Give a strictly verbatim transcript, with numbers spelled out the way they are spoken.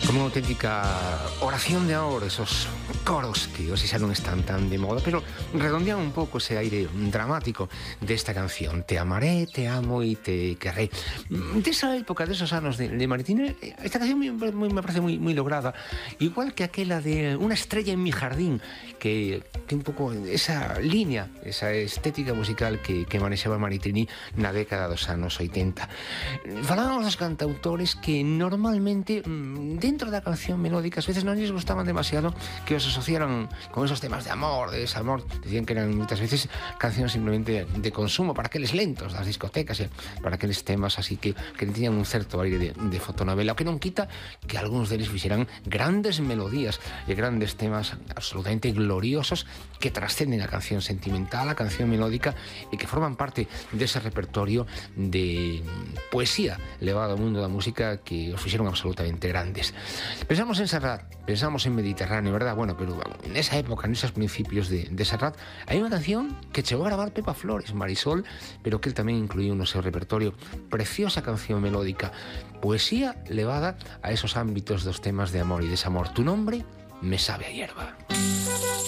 Como una auténtica oración de amor, esos coros que hoy ya no están tan de moda, pero redondean un poco ese aire dramático de esta canción. Te amaré, te amo y te querré. De esa época, de esos años de, de Maritini, esta canción me, me, me parece muy, muy lograda, igual que aquella de Una estrella en mi jardín, que, que un poco esa línea, esa estética musical que, que manejaba Maritini na década dos anos oitenta. Falábamos dos cantautores que normalmente dentro da canción melódica ás veces non lles gustaban demasiado que os asociaran con esos temas de amor, de desamor. Decían que eran moitas veces cancións simplemente de consumo para aqueles lentos das discotecas, e para aqueles temas así que, que tiñan un certo aire de, de fotonovela, o que non quita que algúns deles fixeran grandes melodías e grandes temas absolutamente gloriosos que trascenden a canción sentimental, a canción melódica, e que forman parte dese repertorio de poesía levado ao mundo da música que os fixeron absolutamente grandes. Pensamos en Serrat, pensamos en Mediterráneo, ¿verdad? Bueno, pero nesa época, nesos principios de, de Serrat, hai unha canción que chegou a gravar Pepa Flores, Marisol, pero que él tamén incluiu no seu repertorio. Preciosa canción melódica, poesía levada a esos ámbitos dos temas de amor e desamor. Tu nombre me sabe a hierba.